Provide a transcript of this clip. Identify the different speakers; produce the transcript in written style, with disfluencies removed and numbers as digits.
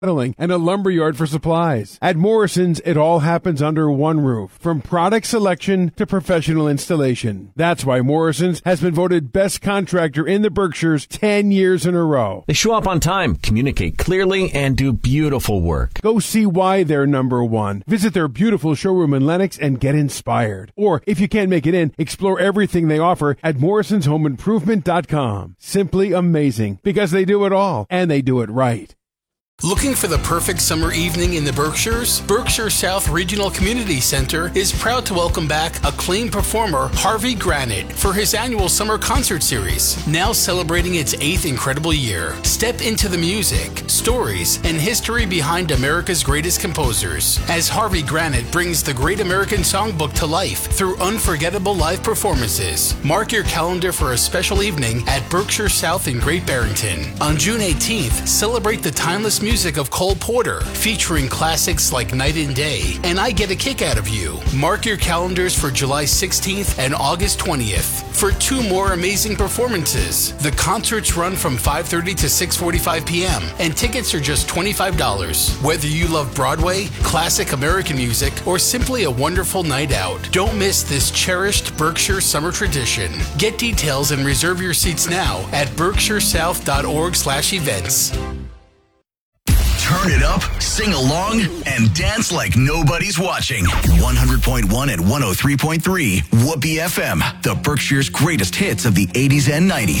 Speaker 1: and a lumberyard for supplies. At Morrison's, it all happens under one roof, from product selection to professional installation. That's why Morrison's has been voted best contractor in the Berkshires 10 years in a row.
Speaker 2: They show up on time, communicate clearly, and do beautiful work.
Speaker 1: Go see why they're number one. Visit their beautiful showroom in Lenox and get inspired. Or, if you can't make it in, explore everything they offer at morrisonshomeimprovement.com. Simply amazing, because they do it all, and they do it right.
Speaker 3: Looking for the perfect summer evening in the Berkshires? Berkshire South Regional Community Center is proud to welcome back acclaimed performer Harvey Granite for his annual summer concert series, now celebrating its 8th incredible year. Step into the music, stories, and history behind America's greatest composers as Harvey Granite brings the Great American Songbook to life through unforgettable live performances. Mark your calendar for a special evening at Berkshire South in Great Barrington. On June 18th, celebrate the timeless music of Cole Porter, featuring classics like Night and Day and I Get a Kick Out of You. Mark your calendars for July 16th and August 20th for 2 more amazing performances. The concerts run from 5:30 to 6:45 p.m. and tickets are just $25. Whether you love Broadway, classic American music, or simply a wonderful night out, don't miss this cherished Berkshire summer tradition. Get details and reserve your seats now at berkshiresouth.org/events.
Speaker 4: Turn it up, sing along, and dance like nobody's watching. 100.1 and 103.3 Whoopee FM, the Berkshire's greatest hits of the 80s and 90s.